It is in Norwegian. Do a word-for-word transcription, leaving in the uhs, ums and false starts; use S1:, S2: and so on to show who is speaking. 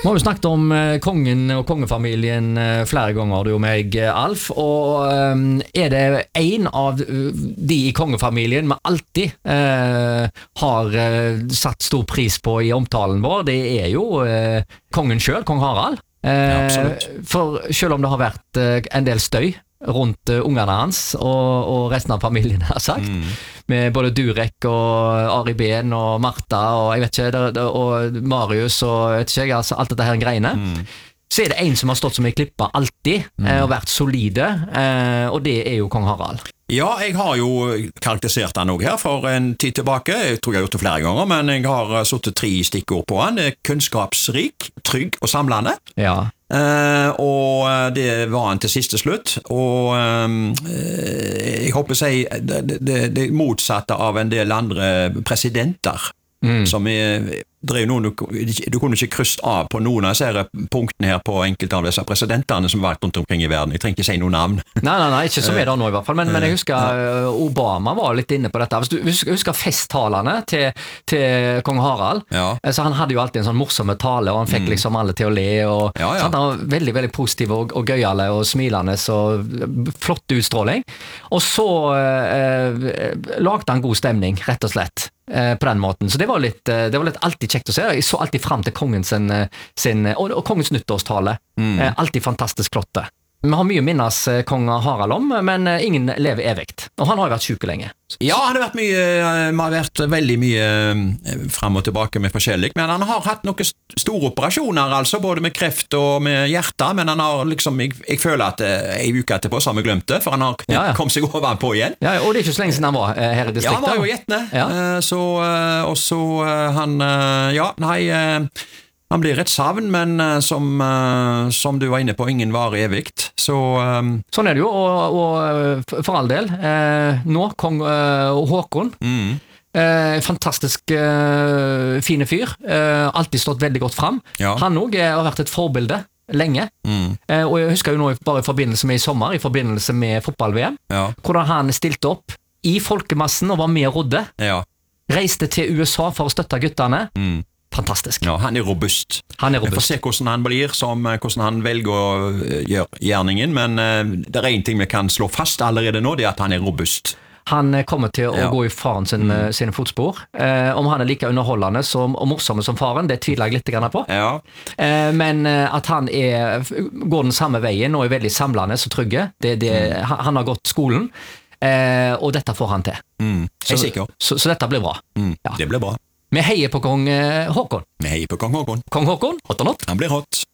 S1: Vi har jo snakket om eh, kongen og kongefamilien eh, flere ganger, du og meg, Alf, og eh, er det en av de i kongefamilien vi alltid eh, har eh, satt stor pris på i omtalen vår, det er jo eh, kongen selv, kong Harald. Eh,
S2: Ja, absolutt.
S1: For selv om det har vært eh, en del støy rundt uh, ungene hans og, og resten av familien har sagt,
S2: Mm.
S1: med både Durek og Ari Ben og Martha og jeg vet ikke, det, det, og Marius og vet ikke, altså, alt dette her greiene,
S2: Mm.
S1: så er det en som har stått som en klippa alltid eh, og vært solide, eh, og det er jo kong Harald.
S2: Ja, jeg har jo karakterisert han også her for en tid tilbake. Jeg tror jeg har gjort det flere ganger, men jeg har uh, satt tre stikkord på han. Det er kunnskapsrik, trygg og samlende.
S1: Ja.
S2: Eh, og det var han til siste slutt. Og eh, jeg håper å si det, det, det motsatte av en del andre presidenter. Mm. Som er, drev noen, du, du kunne ikke krysse av på noen av disse punktene her på enkelte av disse presidentene som har vært rundt omkring i verden. Jeg trenger ikke si noen navn.
S1: Nei, nei, nei, ikke som er det nå i hvert fall, men, men jeg husker uh, Obama var litt inne på dette. Hvis du husker, husker festtalene til, til kong Harald,
S2: Ja.
S1: så han hadde jo alltid en sånn morsomme tale, og han fikk
S2: Mm.
S1: liksom alle til å le, og
S2: Ja, ja.
S1: sant, han var veldig, veldig positiv og, og gøyale og smilende, og flott utstråling. Og så uh, lagde han god stemning, rett og slett. Eh, på den måten, så det var litt eh, det var litt alltid kjekt å se. Jeg så alltid frem til kongens sin, sin og, og kongens nyttårstale. Mm. Eh, alltid fantastisk flotte. Vi har mye å minnes eh, kong Harald om, men eh, ingen lever evigt. Og han har jo vært syk lenge.
S2: Ja, han har vært mye, vi har vært veldig mye eh, frem og tilbake med forskjellig, men han har hatt noen st- store operasjoner, altså, både med kreft og med hjertet, men han har liksom, jeg, jeg føler at eh, en uke etterpå så har vi glemt det, for han har
S1: Ja, ja.
S2: kom seg over på igjen.
S1: Ja, og det er ikke så lenge siden han var eh, her i
S2: Ja,
S1: distriktet.
S2: han var jo gjettende.
S1: Ja.
S2: Eh, Så, eh, og så eh, han, eh, ja, nei, eh, han blir et savn, men eh, som, eh, som du var inne på, ingen varer evigt. Så eh,
S1: Sånn er det jo, og, og for all del, eh, nå kong eh, Håkon,
S2: mm,
S1: eh, fantastisk eh, fine fyr, eh, alltid stått veldig godt frem.
S2: Ja.
S1: Han også eh, har vært et forbilde lenge,
S2: mm,
S1: eh, og jeg husker jo nå bare i forbindelse med i sommer, i forbindelse med fotball-V M,
S2: ja,
S1: hvordan han stilte opp i folkemassen og var med og rodde,
S2: ja,
S1: reiste til U S A for å støtte guttene.
S2: mm.
S1: Fantastisk.
S2: Ja, han er robust.
S1: Han er
S2: Vi får
S1: robust.
S2: se hvordan han blir, som, eh, hvordan han velger å eh, gjøre gjerningen, men eh, det er en ting vi kan slå fast allerede nå, det er at han er robust.
S1: Han eh, kommer til å
S2: Ja.
S1: gå i faren sin, mm. sine fotspor. Eh, om han er like underholdende som, og morsomme som faren, det tviler jeg litt grann på.
S2: Ja,
S1: Eh, men eh, at han er, går den samme veien og er veldig samlende og trygge, det, det, han, han har gått skolen, eh, og dette får han til.
S2: mm. Jeg er
S1: Så,
S2: sikker.
S1: så, så dette blir bra.
S2: Mm.
S1: Ja.
S2: Det blir bra.
S1: Vi heier på kong eh, Håkon.
S2: Vi heier på kong Håkon.
S1: Kong Håkon, hot or not?
S2: Han blir hot.